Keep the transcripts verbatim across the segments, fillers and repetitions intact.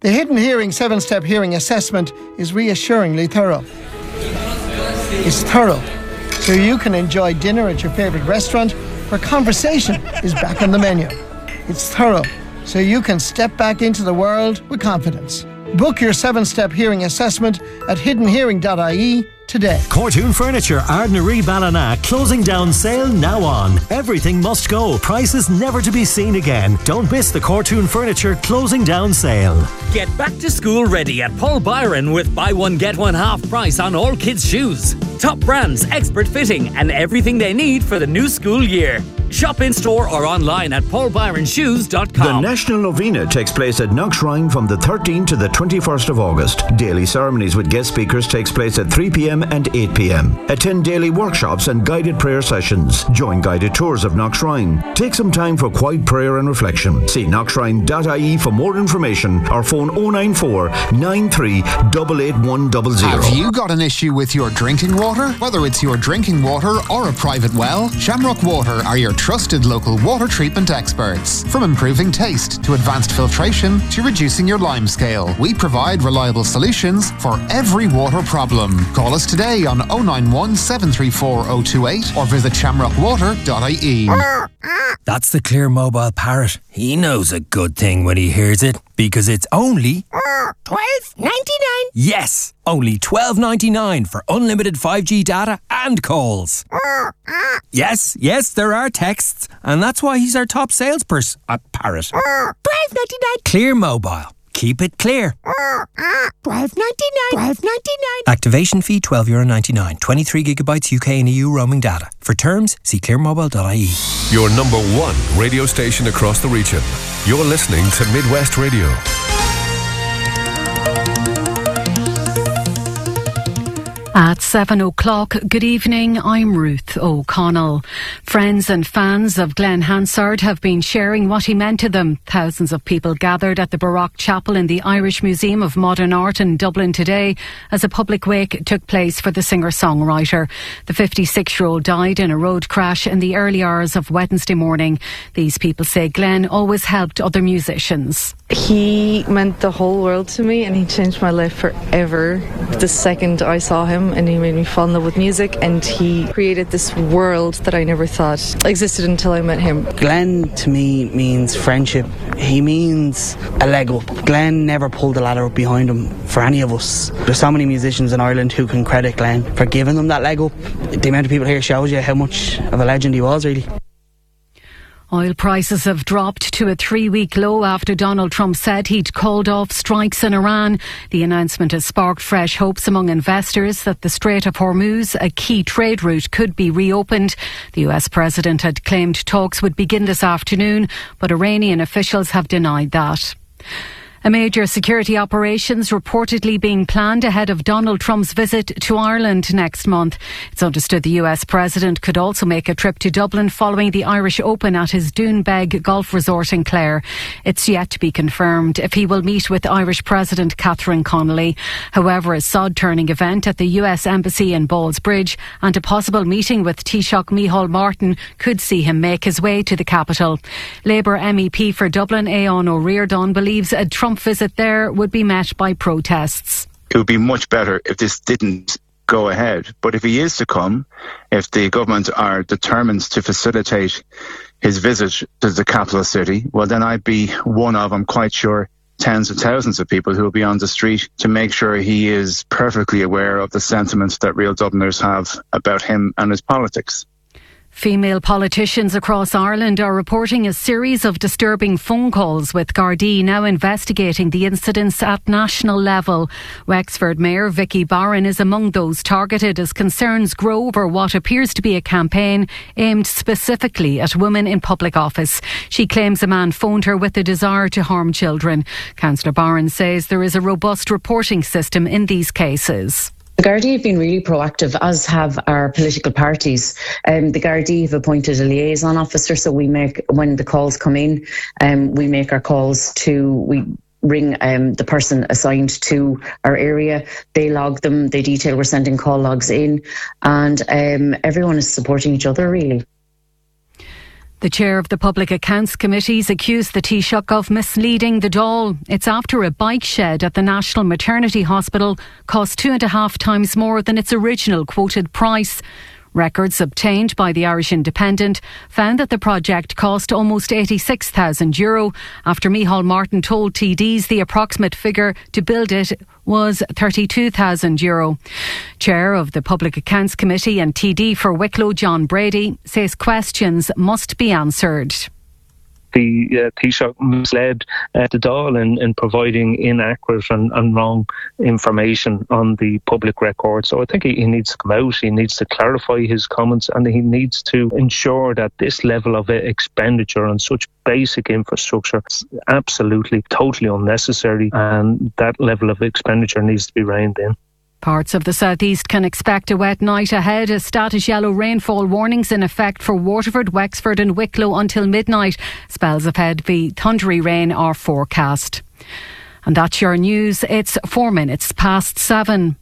The Hidden Hearing seven-step hearing assessment is reassuringly thorough. It's thorough, so you can enjoy dinner at your favourite restaurant where conversation is back on the menu. It's thorough, so you can step back into the world with confidence. Book your seven-step hearing assessment at hidden hearing dot I E today. Cortoon Furniture, Ardnaree Ballina, closing down sale now on. Everything must go. Prices never to be seen again. Don't miss the Cortoon Furniture closing down sale. Get back to school ready at Paul Byron with buy one get one half price on all kids' shoes. Top brands, expert fitting and everything they need for the new school year. Shop in store or online at paul byron shoes dot com. The National Novena takes place at Knockshrine from the thirteenth to the twenty-first of August. Daily ceremonies with guest speakers takes place at three p.m. and eight p.m. Attend daily workshops and guided prayer sessions. Join guided tours of Knockshrine. Take some time for quiet prayer and reflection. See knockshrine dot I E for more information or phone oh nine four, nine three eight eight one zero zero. Have you got an issue with your drinking water? Whether it's your drinking water or a private well, Shamrock Water are your trusted local water treatment experts. From improving taste to advanced filtration to reducing your lime scale, we provide reliable solutions for every water problem. Call us today on oh nine one, seven three four oh two eight or visit shamrock water dot I E. That's the Clear Mobile parrot. He knows a good thing when he hears it, because it's only twelve ninety-nine. Yes, only twelve ninety-nine for unlimited five G data and calls. Yes, yes, there are texts, and that's why he's our top salesperson. A parrot. twelve ninety-nine. Clear Mobile. Keep it clear. twelve ninety-nine. twelve ninety-nine. Activation fee twelve euro ninety-nine. twenty-three gigabytes U K and E U roaming data. For terms, see clear mobile dot I E. Your number one radio station across the region. You're listening to Midwest Radio. At seven o'clock, good evening, I'm Ruth O'Connell. Friends and fans of Glenn Hansard have been sharing what he meant to them. Thousands of people gathered at the Baroque Chapel in the Irish Museum of Modern Art in Dublin today as a public wake took place for the singer-songwriter. The fifty-six-year-old died in a road crash in the early hours of Wednesday morning. These people say Glenn always helped other musicians. He meant the whole world to me and he changed my life forever. The second I saw him, and he made me fall in love with music, and he created this world that I never thought existed until I met him. Glenn to me means friendship. He means a leg up. Glenn never pulled the ladder up behind him for any of us. There's so many musicians in Ireland who can credit Glenn for giving them that leg up. The amount of people here shows you how much of a legend he was, really. Oil prices have dropped to a three-week low after Donald Trump said he'd called off strikes in Iran. The announcement has sparked fresh hopes among investors that the Strait of Hormuz, a key trade route, could be reopened. The U S president had claimed talks would begin this afternoon, but Iranian officials have denied that. A major security operations reportedly being planned ahead of Donald Trump's visit to Ireland next month. It's understood the U S president could also make a trip to Dublin following the Irish Open at his Doonbeg golf resort in Clare. It's yet to be confirmed if he will meet with Irish President Catherine Connolly. However, a sod-turning event at the U S Embassy in Ballsbridge and a possible meeting with Taoiseach Micheál Martin could see him make his way to the capital. Labour M E P for Dublin, Aodhán Ó Ríordáin, believes a Trump visit there would be met by protests. It would be much better if this didn't go ahead. But if he is to come, if the government are determined to facilitate his visit to the capital city, well, then I'd be one of, I'm quite sure, tens of thousands of people who will be on the street to make sure he is perfectly aware of the sentiments that real Dubliners have about him and his politics. Female politicians across Ireland are reporting a series of disturbing phone calls, with Gardaí now investigating the incidents at national level. Wexford Mayor Vicky Barron is among those targeted as concerns grow over what appears to be a campaign aimed specifically at women in public office. She claims a man phoned her with a desire to harm children. Councillor Barron says there is a robust reporting system in these cases. The Gardaí have been really proactive, as have our political parties. Um, the Gardaí have appointed a liaison officer, so we make, when the calls come in, um, we make our calls to, we ring um, the person assigned to our area. They log them, they detail we're sending call logs in, and um, everyone is supporting each other, really. The chair of the Public Accounts Committees accused the Taoiseach of misleading the Dáil. It's after a bike shed at the National Maternity Hospital cost two and a half times more than its original quoted price. Records obtained by the Irish Independent found that the project cost almost eighty-six thousand euro after Micheál Martin told T Ds the approximate figure to build it was thirty-two thousand euro. Chair of the Public Accounts Committee and T D for Wicklow, John Brady, says questions must be answered. The uh, Taoiseach misled uh, the Dáil in, in providing inaccurate and, and wrong information on the public record. So I think he, he needs to come out, he needs to clarify his comments, and he needs to ensure that this level of uh, expenditure on such basic infrastructure is absolutely, totally unnecessary, and that level of expenditure needs to be reined in. Parts of the southeast can expect a wet night ahead. A status yellow rainfall warnings in effect for Waterford, Wexford and Wicklow until midnight. Spells of heavy thundery rain are forecast. And that's your news. It's four minutes past seven.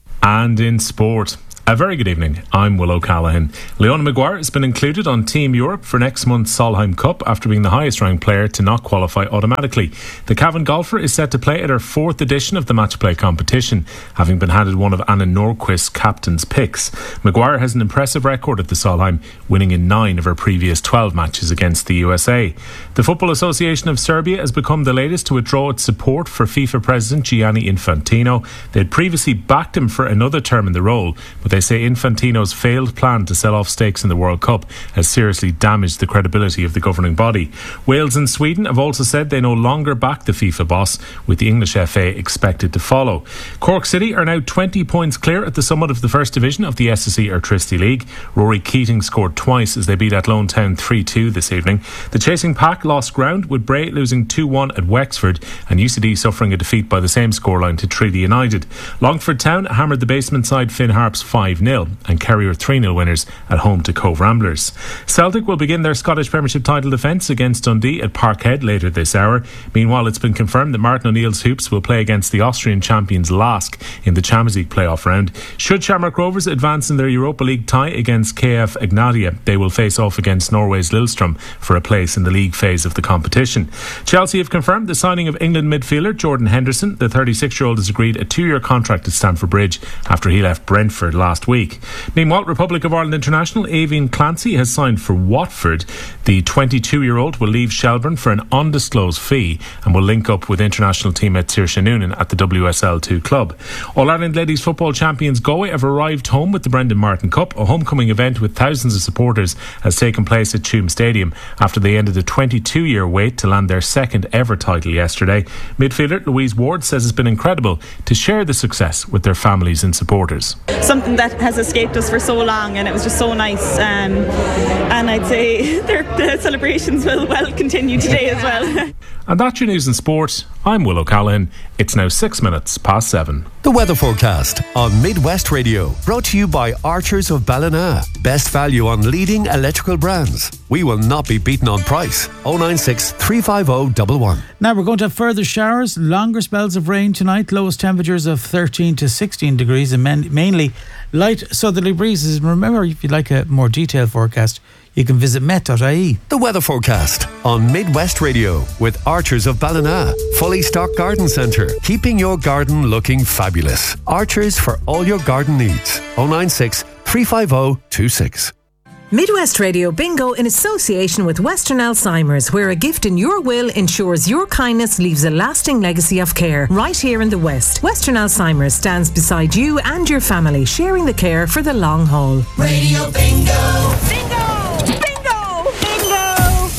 And in sport, a very good evening. I'm Will O'Callaghan. Leona Maguire has been included on Team Europe for next month's Solheim Cup after being the highest ranked player to not qualify automatically. The Cavan golfer is set to play at her fourth edition of the match play competition, having been handed one of Anna Norquist's captain's picks. Maguire has an impressive record at the Solheim, winning in nine of her previous twelve matches against the U S A. The Football Association of Serbia has become the latest to withdraw its support for FIFA President Gianni Infantino. They had previously backed him for another term in the role, but they say Infantino's failed plan to sell off stakes in the World Cup has seriously damaged the credibility of the governing body. Wales and Sweden have also said they no longer back the FIFA boss, with the English F A expected to follow. Cork City are now twenty points clear at the summit of the First Division of the S S E Airtricity League. Rory Keating scored twice as they beat Athlone Town three two this evening. The chasing pack lost ground, with Bray losing two one at Wexford and U C D suffering a defeat by the same scoreline to Treaty United. Longford Town hammered the basement side Finn Harps five nil and Kerry are three nil winners at home to Cove Ramblers. Celtic will begin their Scottish Premiership title defence against Dundee at Parkhead later this hour. Meanwhile, it's been confirmed that Martin O'Neill's Hoops will play against the Austrian champions Lask in the Champions League playoff round. Should Shamrock Rovers advance in their Europa League tie against K F Ignatia, they will face off against Norway's Lillestrøm for a place in the league phase of the competition. Chelsea have confirmed the signing of England midfielder Jordan Henderson. The thirty-six-year-old has agreed a two-year contract at Stamford Bridge after he left Brentford last week. Meanwhile, Republic of Ireland international Aoibhinn Clancy has signed for Watford. The twenty-two-year-old will leave Shelbourne for an undisclosed fee and will link up with international teammate Saoirse Noonan at the W S L two club. All-Ireland Ladies Football champions Galway have arrived home with the Brendan Martin Cup. A homecoming event with thousands of supporters has taken place at Tuam Stadium after they ended a twenty-two-year wait to land their second ever title yesterday. Midfielder Louise Ward says it's been incredible to share the success with their families and supporters. Something that has escaped us for so long, and it was just so nice, um, and I'd say the celebrations will well continue today as well. And that's your news and sport. I'm Will O'Callaghan. It's now six minutes past seven. The weather forecast on Midwest Radio, brought to you by Archers of Ballina. Best value on leading electrical brands. We will not be beaten on price. oh nine six, three five oh, one one. Now we're going to have further showers, longer spells of rain tonight, lowest temperatures of thirteen to sixteen degrees and man- mainly light southerly breezes. Remember, if you'd like a more detailed forecast, you can visit met dot I E. The weather forecast on Midwest Radio with Archers of Ballina. Fully stocked garden centre, keeping your garden looking fabulous. Archers for all your garden needs. oh nine six, three five oh, two six. Midwest Radio Bingo in association with Western Alzheimer's, where a gift in your will ensures your kindness leaves a lasting legacy of care right here in the West. Western Alzheimer's stands beside you and your family, sharing the care for the long haul. Radio Bingo! Bingo! Bingo! Bingo!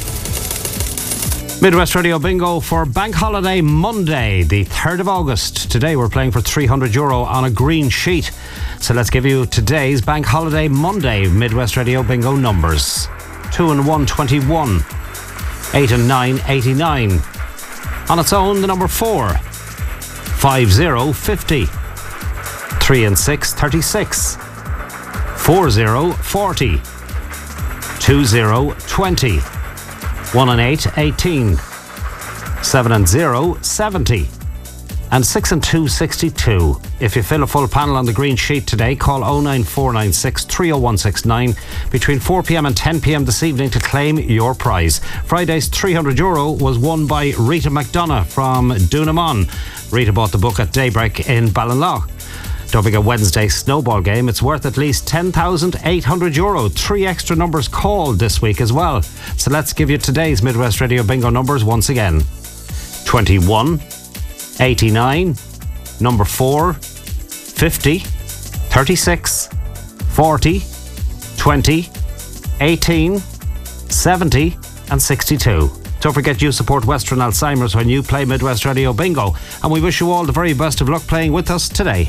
Midwest Radio Bingo for Bank Holiday Monday, the third of August. Today we're playing for three hundred euro on a green sheet. So let's give you today's Bank Holiday Monday Midwest Radio Bingo numbers. two and one, twenty-one. eight and nine, eighty-nine. On its own, the number four. five, zero, fifty. three and six, thirty-six. four, zero, forty. two, zero, twenty. one and eight, eighteen. seven and zero, seventy. and six and two sixty-two. If you fill a full panel on the green sheet today, call oh nine four nine six, three oh one six nine between four p.m. and ten p.m. this evening to claim your prize. Friday's three hundred euro was won by Rita McDonough from Doonamon. Rita bought the book at daybreak in Ballinlough. Don't forget Wednesday's snowball game. It's worth at least ten thousand eight hundred euro. Three extra numbers called this week as well. So let's give you today's Midwest Radio Bingo numbers once again. twenty-one, eighty-nine, number four, fifty, thirty-six, forty, twenty, eighteen, seventy and sixty-two. Don't forget you support Western Alzheimer's when you play Midwest Radio Bingo, and we wish you all the very best of luck playing with us today.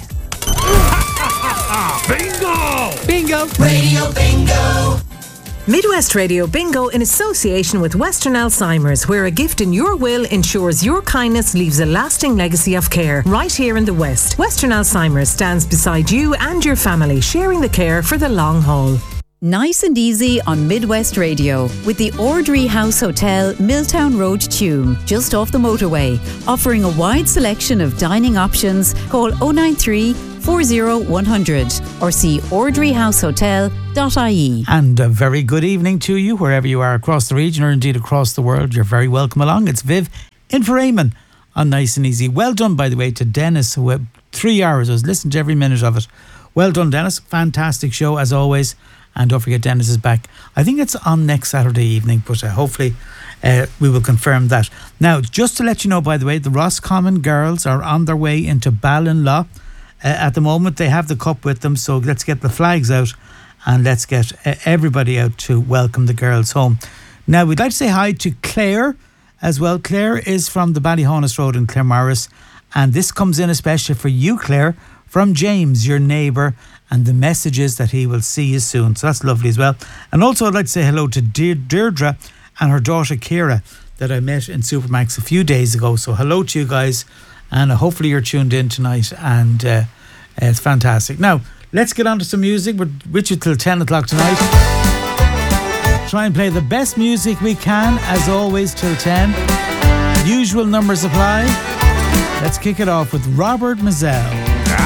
Bingo! Bingo! Radio Bingo! Midwest Radio Bingo in association with Western Alzheimer's, where a gift in your will ensures your kindness leaves a lasting legacy of care. Right here in the West, Western Alzheimer's stands beside you and your family, sharing the care for the long haul. Nice and easy on Midwest Radio with the Ordry House Hotel, Milltown Road, Tuam, just off the motorway. Offering a wide selection of dining options. Call oh nine three, four oh one hundred or see ordry house hotel dot I E. And a very good evening to you, wherever you are across the region or indeed across the world. You're very welcome along. It's Viv in for Eamon on Nice and Easy. Well done, by the way, to Dennis, who had three hours. I was listening to every minute of it. Well done, Dennis. Fantastic show, as always. And don't forget, Dennis is back. I think it's on next Saturday evening, but uh, hopefully uh, we will confirm that. Now, just to let you know, by the way, the Roscommon girls are on their way into Ballinlough. Uh, at the moment, they have the cup with them, so let's get the flags out and let's get uh, everybody out to welcome the girls home. Now, we'd like to say hi to Claire as well. Claire is from the Ballyhonest Road in Claremorris, and this comes in especially for you, Claire, from James, your neighbour, and the message is that he will see you soon. So that's lovely as well. And also I'd like to say hello to De- Deirdre and her daughter Ciara that I met in Supermax a few days ago. So hello to you guys, and uh, hopefully you're tuned in tonight, and uh, it's fantastic. Now, let's get on to some music. We're with you till ten o'clock tonight. Try and play the best music we can, as always, till ten. Usual numbers apply. Let's kick it off with Robert Mazel.